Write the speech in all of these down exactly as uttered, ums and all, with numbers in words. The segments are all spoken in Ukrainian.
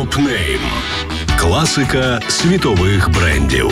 Топ-нейм. Класика світових брендів.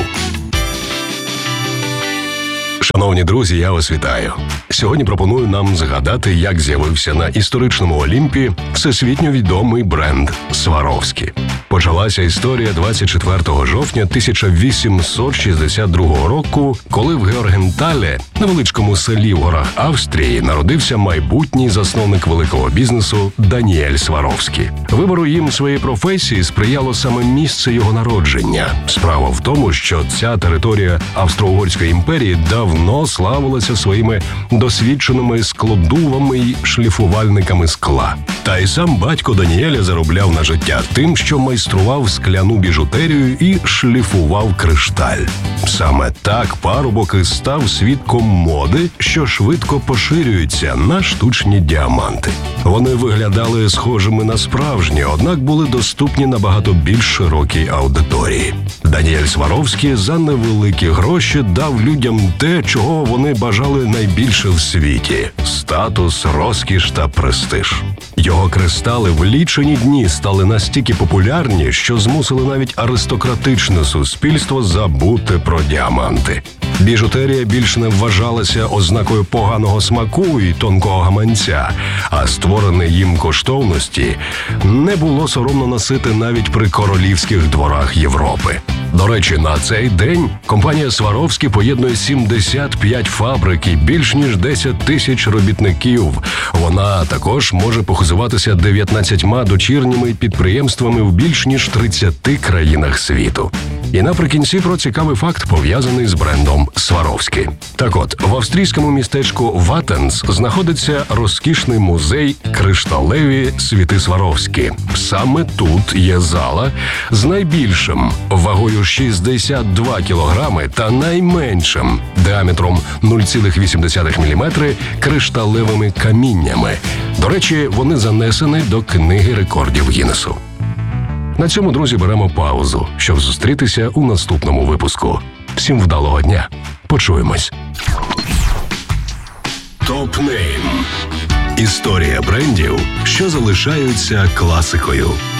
Шановні друзі, я вас вітаю. Сьогодні пропоную нам згадати, як з'явився на історичному Олімпі всесвітньо відомий бренд Сваровські. Почалася історія двадцять четвертого жовтня тисяча вісімсот шістдесят другого року, коли в Георгенталі, невеличкому селі в горах Австрії, народився майбутній засновник великого бізнесу Даніель Сваровський. Вибору їм своєї професії сприяло саме місце його народження. Справа в тому, що ця територія Австро-Угорської імперії давно славилася своїми досвідченими склодувами й шліфувальниками скла. Та й сам батько Даніеля заробляв на життя тим, що майстрував скляну біжутерію і шліфував кришталь. Саме так парубок і став свідком моди, що швидко поширюється на штучні діаманти. Вони виглядали схожими на справжні, однак були доступні набагато більш широкій аудиторії. Даніель Сваровський за невеликі гроші дав людям те, чого вони бажали найбільше в світі – статус, розкіш та престиж. Його кристали в лічені дні стали настільки популярні, що змусили навіть аристократичне суспільство забути про діаманти. Біжутерія більш не вважалася ознакою поганого смаку і тонкого гаманця, а створені їм коштовності не було соромно носити навіть при королівських дворах Європи. До речі, на цей день компанія Сваровські поєднує сімдесят п'ять фабрик і більш ніж десять тисяч робітників. Вона також може похизуватися дев'ятнадцятьма дочірніми підприємствами в більш ніж тридцяти країнах світу. І наприкінці про цікавий факт, пов'язаний з брендом Сваровські. Так от, в австрійському містечку Ваттенс знаходиться розкішний музей «Кришталеві світи Сваровські». Саме тут є зала з найбільшим вагою шістдесят два кілограми та найменшим діаметром нуль цілих вісім десятих міліметра кришталевими каміннями. До речі, вони занесені до книги рекордів Гіннесу. На цьому, друзі, беремо паузу, щоб зустрітися у наступному випуску. Всім вдалого дня. Почуємось. Топ-нейм. Історія брендів, що залишаються класикою.